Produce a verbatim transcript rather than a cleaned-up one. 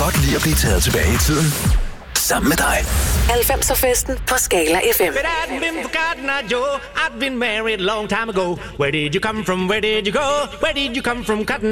godt lide at blive taget tilbage i tiden. Sammen med dig. halvfemser festen på Skala F M. But I've been forgotten, I Joe. I've been married a long time ago. Where did you come from? Where did you go? Where did you come from, Cotton